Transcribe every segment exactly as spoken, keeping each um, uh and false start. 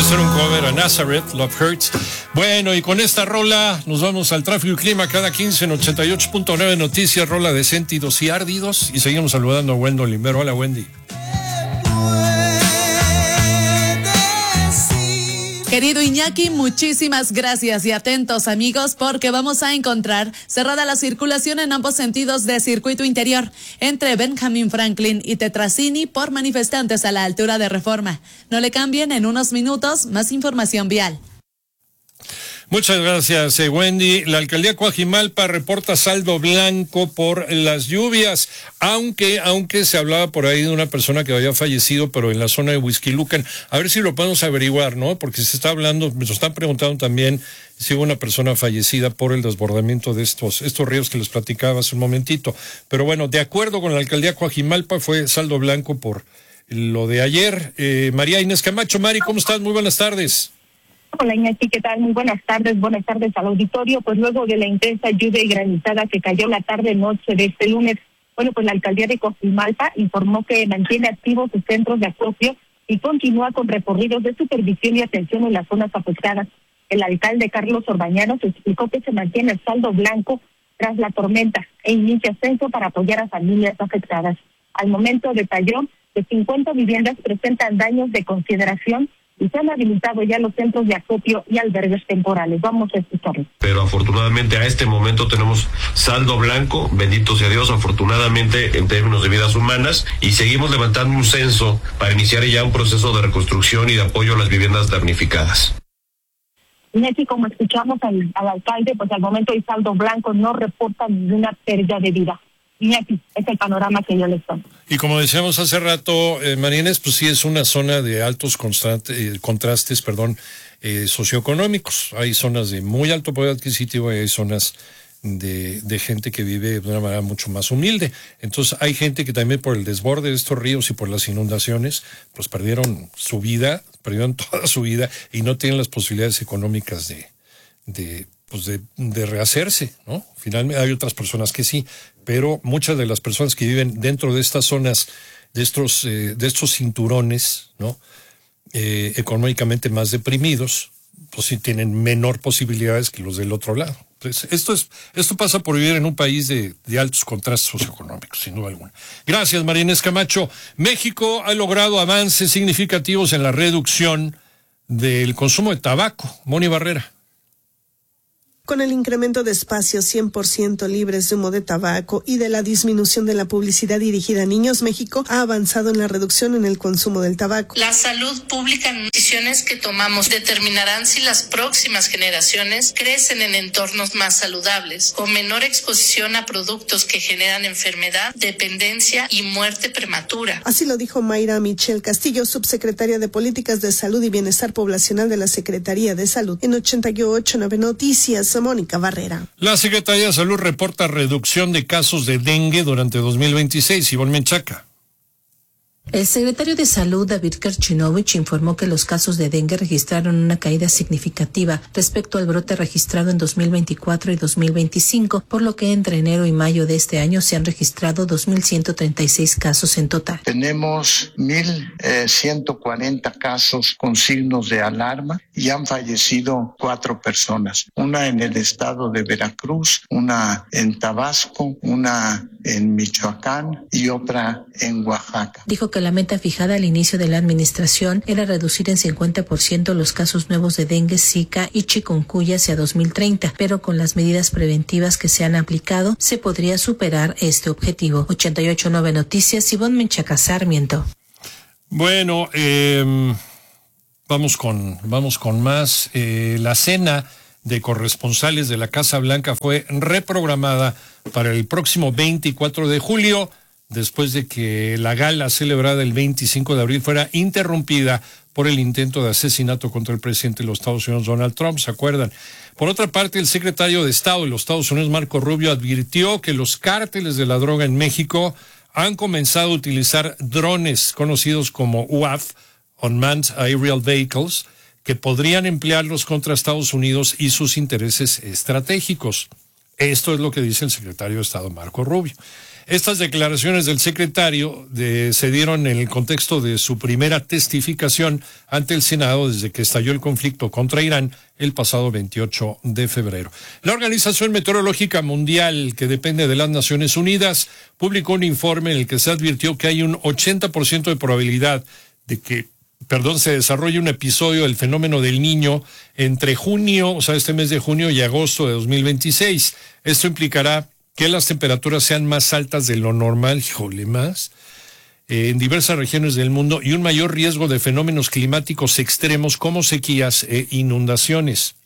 hacer un cover a Nazareth, Love Hurts. Bueno, y con esta rola nos vamos al tráfico y clima cada quince en ochenta y ocho punto nueve Noticias, rola de sentidos y árdidos. Y seguimos saludando a Wendell Limero. Hola, Wendy. Querido Iñaki, muchísimas gracias y atentos amigos porque vamos a encontrar cerrada la circulación en ambos sentidos de circuito interior entre Benjamin Franklin y Tetrasini por manifestantes a la altura de Reforma. No le cambien, en unos minutos más información vial. Muchas gracias, eh, Wendy. La alcaldía Coajimalpa reporta saldo blanco por las lluvias, aunque aunque se hablaba por ahí de una persona que había fallecido, pero en la zona de Huixquilucan. A ver si lo podemos averiguar, ¿no? Porque se está hablando, me lo están preguntando también si hubo una persona fallecida por el desbordamiento de estos, estos ríos que les platicaba hace un momentito. Pero bueno, de acuerdo con la alcaldía Coajimalpa, fue saldo blanco por lo de ayer. Eh, María Inés Camacho, Mari, ¿cómo estás? Muy buenas tardes. Hola Iñaki, ¿qué tal? Muy buenas tardes, buenas tardes al auditorio. Pues luego de la intensa lluvia y granizada que cayó la tarde-noche de este lunes, bueno, pues la alcaldía de Coajimalpa informó que mantiene activos sus centros de acopio y continúa con recorridos de supervisión y atención en las zonas afectadas. El alcalde Carlos Orbañanos explicó que se mantiene el saldo blanco tras la tormenta e inicia ascenso para apoyar a familias afectadas. Al momento detalló que cincuenta viviendas presentan daños de consideración y se han habilitado ya los centros de acopio y albergues temporales. Vamos a escucharlo. Pero afortunadamente a este momento tenemos saldo blanco, bendito sea Dios, afortunadamente en términos de vidas humanas, y seguimos levantando un censo para iniciar ya un proceso de reconstrucción y de apoyo a las viviendas damnificadas. Iñaki, como escuchamos al, al alcalde, pues al momento hay saldo blanco, no reporta ninguna pérdida de vida. Iñaki, es el panorama que yo les doy. Y como decíamos hace rato, eh, Marínez, pues sí es una zona de altos constante, eh, contrastes, perdón, eh, socioeconómicos. Hay zonas de muy alto poder adquisitivo y hay zonas de, de gente que vive de una manera mucho más humilde. Entonces hay gente que también por el desborde de estos ríos y por las inundaciones, pues perdieron su vida, perdieron toda su vida y no tienen las posibilidades económicas de, de pues de, de rehacerse, ¿no? Finalmente hay otras personas que sí, pero muchas de las personas que viven dentro de estas zonas, de estos, eh, de estos cinturones, ¿no? Eh, económicamente más deprimidos, pues sí tienen menor posibilidades que los del otro lado. Entonces, esto es, esto pasa por vivir en un país de, de altos contrastes socioeconómicos, sin duda alguna. Gracias, María Inés Camacho. México ha logrado avances significativos en la reducción del consumo de tabaco. Moni Barrera. Con el incremento de espacios cien por ciento libres de humo de tabaco y de la disminución de la publicidad dirigida a niños, México ha avanzado en la reducción en el consumo del tabaco. La salud pública en decisiones que tomamos determinarán si las próximas generaciones crecen en entornos más saludables, con menor exposición a productos que generan enfermedad, dependencia y muerte prematura. Así lo dijo Mayra Michelle Castillo, subsecretaria de Políticas de Salud y Bienestar Poblacional de la Secretaría de Salud. En ochenta y ocho punto nueve Noticias, Mónica Barrera. La Secretaría de Salud reporta reducción de casos de dengue durante dos mil veintiséis. Ivonne Menchaca. El secretario de Salud, David Karchinovich, informó que los casos de dengue registraron una caída significativa respecto al brote registrado en dos mil veinticuatro y dos mil veinticinco, por lo que entre enero y mayo de este año se han registrado dos mil ciento treinta y seis casos en total. Tenemos mil ciento cuarenta casos con signos de alarma y han fallecido cuatro personas, una en el estado de Veracruz, una en Tabasco, una en Michoacán y otra en Oaxaca. Dijo que la meta fijada al inicio de la administración era reducir en cincuenta por ciento los casos nuevos de dengue, zika y chikungunya hacia dos mil treinta, pero con las medidas preventivas que se han aplicado se podría superar este objetivo. ochenta y ocho punto nueve Noticias, Ivonne Menchaca Sarmiento. Bueno, eh, vamos con vamos con más. Eh, la cena de corresponsales de la Casa Blanca fue reprogramada para el próximo veinticuatro de julio, después de que la gala celebrada el veinticinco de abril fuera interrumpida por el intento de asesinato contra el presidente de los Estados Unidos, Donald Trump, ¿se acuerdan? Por otra parte, el secretario de Estado de los Estados Unidos, Marco Rubio, advirtió que los cárteles de la droga en México han comenzado a utilizar drones conocidos como U A V, Unmanned Aerial Vehicles, que podrían emplearlos contra Estados Unidos y sus intereses estratégicos. Esto es lo que dice el secretario de Estado, Marco Rubio. Estas declaraciones del secretario de, se dieron en el contexto de su primera testificación ante el Senado desde que estalló el conflicto contra Irán el pasado veintiocho de febrero. La Organización Meteorológica Mundial, que depende de las Naciones Unidas, publicó un informe en el que se advirtió que hay un ochenta por ciento de probabilidad de que, perdón, se desarrolle un episodio del fenómeno del Niño entre junio, o sea, este mes de junio y agosto de dos mil veintiséis. Esto implicará que las temperaturas sean más altas de lo normal, híjole, más, eh, en diversas regiones del mundo y un mayor riesgo de fenómenos climáticos extremos como sequías e inundaciones.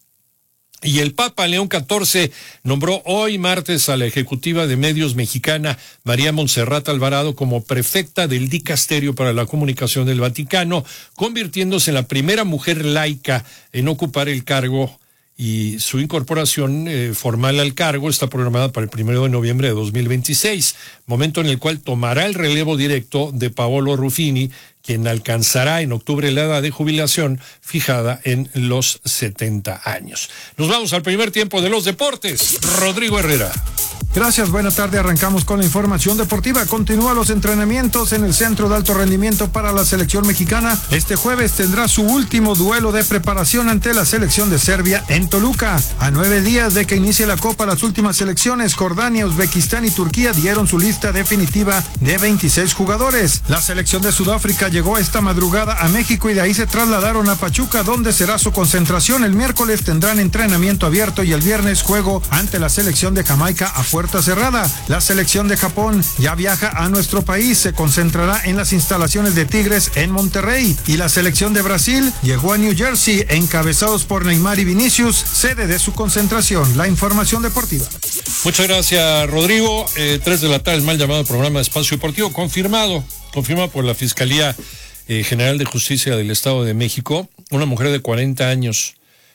Y el Papa León catorce nombró hoy martes a la ejecutiva de medios mexicana María Montserrat Alvarado como prefecta del Dicasterio para la Comunicación del Vaticano, convirtiéndose en la primera mujer laica en ocupar el cargo, y su incorporación eh, formal al cargo está programada para el primero de noviembre de dos mil veintiséis, momento en el cual tomará el relevo directo de Paolo Ruffini, quien alcanzará en octubre la edad de jubilación fijada en los setenta años. Nos vamos al primer tiempo de los deportes. Rodrigo Herrera. Gracias, buena tarde. Arrancamos con la información deportiva. Continúan los entrenamientos en el Centro de Alto Rendimiento para la selección mexicana. Este jueves tendrá su último duelo de preparación ante la selección de Serbia en Toluca. A nueve días de que inicie la Copa, las últimas selecciones, Jordania, Uzbekistán y Turquía, dieron su lista definitiva de veintiséis jugadores. La selección de Sudáfrica llegó esta madrugada a México y de ahí se trasladaron a Pachuca, donde será su concentración. El miércoles tendrán entrenamiento abierto y el viernes juego ante la selección de Jamaica a puerta cerrada. La selección de Japón ya viaja a nuestro país, se concentrará en las instalaciones de Tigres en Monterrey, y la selección de Brasil llegó a New Jersey, encabezados por Neymar y Vinicius, sede de su concentración. La información deportiva. Muchas gracias, Rodrigo. Eh, tres de la tarde, el mal llamado programa de Espacio Deportivo, confirmado, confirmado por la Fiscalía eh, General de Justicia del Estado de México. Una mujer de cuarenta años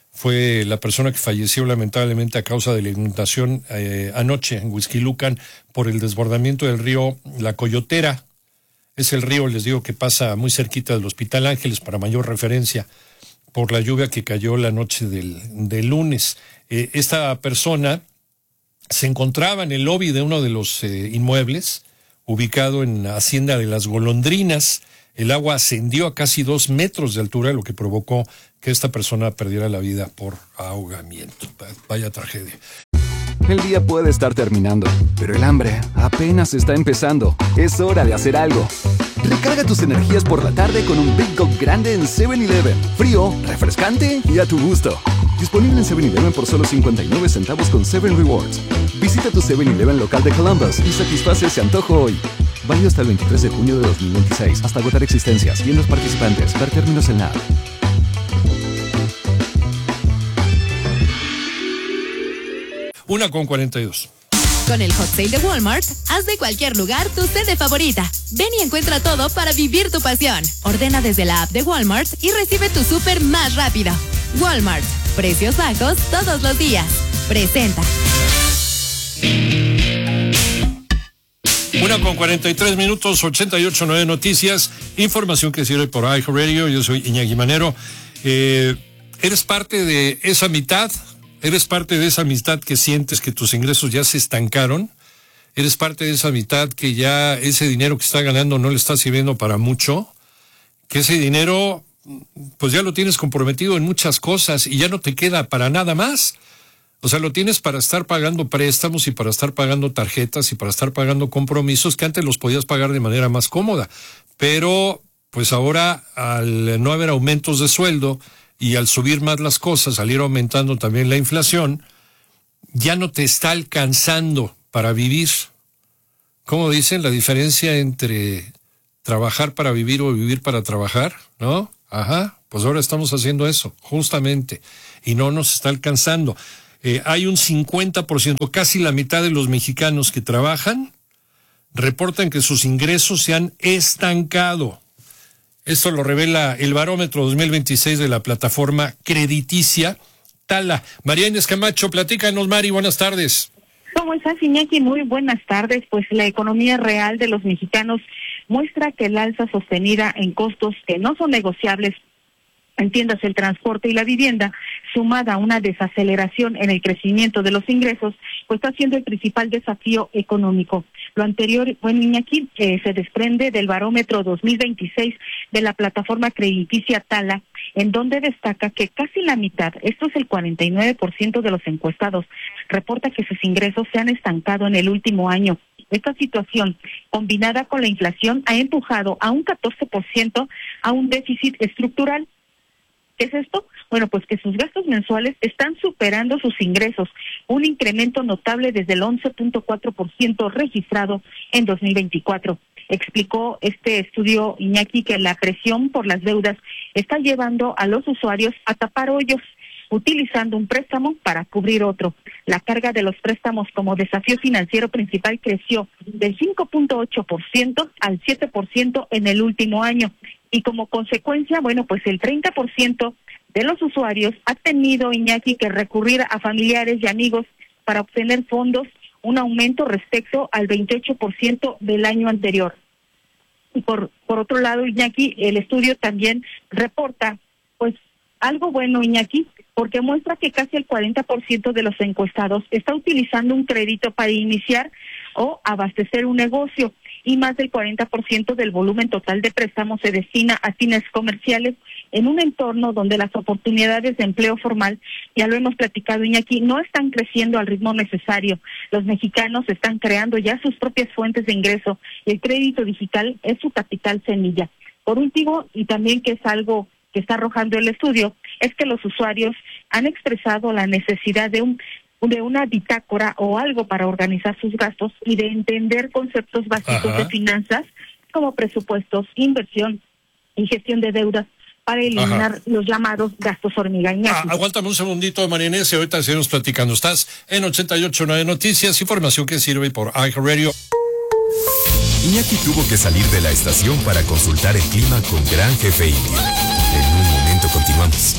fue la persona que falleció lamentablemente a causa de la inundación eh, anoche en Huixquilucan por el desbordamiento del río La Coyotera. Es el río, les digo, que pasa muy cerquita del Hospital Ángeles, para mayor referencia, por la lluvia que cayó la noche del, del lunes. Eh, esta persona se encontraba en el lobby de uno de los eh, inmuebles, ubicado en la Hacienda de las Golondrinas. El agua ascendió a casi dos metros de altura, lo que provocó que esta persona perdiera la vida por ahogamiento. Vaya tragedia. El día puede estar terminando, pero el hambre apenas está empezando. Es hora de hacer algo. Recarga tus energías por la tarde con un Big Gulp grande en seven eleven. Frío, refrescante y a tu gusto. Disponible en seven eleven por solo cincuenta y nueve centavos con seven Rewards. Visita tu seven eleven local de Columbus y satisface ese antojo hoy. Válido hasta el veintitrés de junio de dos mil veintiséis, hasta agotar existencias. Y en los participantes, ver términos en la app. Una con cuarenta y dos. Con el Hot Sale de Walmart, haz de cualquier lugar tu sede favorita. Ven y encuentra todo para vivir tu pasión. Ordena desde la app de Walmart y recibe tu súper más rápido. Walmart, precios bajos todos los días. Presenta. Una con cuarenta y tres minutos, ochenta y ocho punto nueve Noticias, información que sirve por iHeartRadio. Yo soy Iñaki Manero. Eh, ¿Eres parte de esa mitad? ¿Eres parte de esa mitad que sientes que tus ingresos ya se estancaron? ¿Eres parte de esa mitad que ya ese dinero que está ganando no le está sirviendo para mucho? Que ese dinero, pues ya lo tienes comprometido en muchas cosas y ya no te queda para nada más. O sea, lo tienes para estar pagando préstamos y para estar pagando tarjetas y para estar pagando compromisos que antes los podías pagar de manera más cómoda. Pero, pues ahora, al no haber aumentos de sueldo y al subir más las cosas, al ir aumentando también la inflación, ya no te está alcanzando para vivir. ¿Cómo dicen? La diferencia entre trabajar para vivir o vivir para trabajar, ¿no? Ajá, pues ahora estamos haciendo eso, justamente, y no nos está alcanzando. Eh, hay un cincuenta por ciento, casi la mitad de los mexicanos que trabajan, reportan que sus ingresos se han estancado. Esto lo revela el barómetro dos mil veintiséis de la plataforma crediticia Tala. María Inés Camacho, platícanos, Mari, buenas tardes. ¿Cómo estás, Iñaki? Muy buenas tardes. Pues la economía real de los mexicanos muestra que el alza sostenida en costos que no son negociables, entiendas el transporte y la vivienda, sumada a una desaceleración en el crecimiento de los ingresos, pues está siendo el principal desafío económico. Lo anterior, bueno, Iñaki, eh, se desprende del barómetro dos mil veintiséis de la plataforma crediticia Tala, en donde destaca que casi la mitad, esto es el cuarenta y nueve por ciento de los encuestados, reporta que sus ingresos se han estancado en el último año. Esta situación, combinada con la inflación, ha empujado a un catorce por ciento a un déficit estructural. ¿Qué es esto? Bueno, pues que sus gastos mensuales están superando sus ingresos, un incremento notable desde el once punto cuatro por ciento registrado en dos mil veinticuatro. Explicó este estudio, Iñaki, que la presión por las deudas está llevando a los usuarios a tapar hoyos, utilizando un préstamo para cubrir otro. La carga de los préstamos como desafío financiero principal creció del cinco punto ocho por ciento al siete por ciento en el último año. Y como consecuencia, bueno, pues el treinta por ciento de los usuarios ha tenido, Iñaki, que recurrir a familiares y amigos para obtener fondos, un aumento respecto al veintiocho por ciento del año anterior. Y por, por otro lado, Iñaki, el estudio también reporta, pues, algo bueno, Iñaki, porque muestra que casi el cuarenta por ciento de los encuestados está utilizando un crédito para iniciar o abastecer un negocio, y más del cuarenta por ciento del volumen total de préstamos se destina a fines comerciales en un entorno donde las oportunidades de empleo formal, ya lo hemos platicado, Iñaki, no están creciendo al ritmo necesario. Los mexicanos están creando ya sus propias fuentes de ingreso y el crédito digital es su capital semilla. Por último, y también que es algo que está arrojando el estudio, es que los usuarios han expresado la necesidad de un de una bitácora o algo para organizar sus gastos y de entender conceptos básicos Ajá. de finanzas como presupuestos, inversión y gestión de deudas para eliminar Ajá. los llamados gastos hormiga. Ah, aguántame un segundito, María Inés, y ahorita seguimos platicando. Estás en ochenta y ocho punto nueve Noticias, información que sirve por iHeartRadio. Iñaki tuvo que salir de la estación para consultar el clima con Gran Jefe Indio. En un momento continuamos.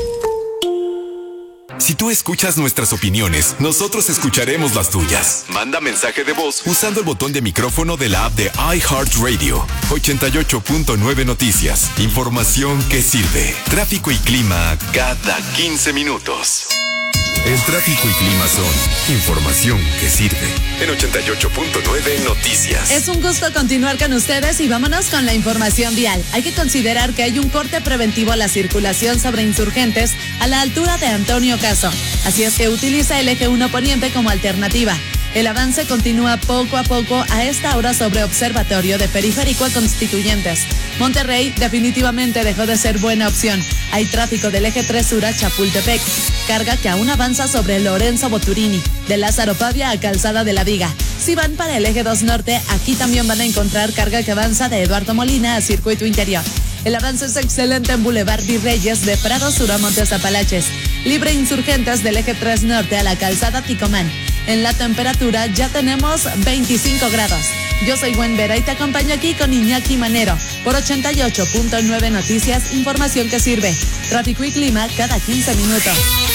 Si tú escuchas nuestras opiniones, nosotros escucharemos las tuyas. Manda mensaje de voz usando el botón de micrófono de la app de iHeartRadio. ochenta y ocho punto nueve Noticias. Información que sirve. Tráfico y clima cada quince minutos. El tráfico y clima son información que sirve. En ochenta y ocho punto nueve Noticias. Es un gusto continuar con ustedes y vámonos con la información vial. Hay que considerar que hay un corte preventivo a la circulación sobre Insurgentes a la altura de Antonio Caso. Así es que utiliza el eje uno Poniente como alternativa. El avance continúa poco a poco a esta hora sobre Observatorio de Periférico a Constituyentes. Monterrey definitivamente dejó de ser buena opción. Hay tráfico del eje tres sur a Chapultepec. Carga que aún avanza sobre Lorenzo Boturini, de Lázaro Pavia a Calzada de la Viga. Si van para el eje dos norte, aquí también van a encontrar carga que avanza de Eduardo Molina a Circuito Interior. El avance es excelente en Boulevard Virreyes de Prado Sur a Montes Apalaches. Libre Insurgentes del eje tres norte a la Calzada Ticomán. En la temperatura ya tenemos veinticinco grados. Yo soy Gwen Vera y te acompaño aquí con Iñaki Manero por ochenta y ocho punto nueve Noticias, información que sirve. Tráfico y clima cada quince minutos.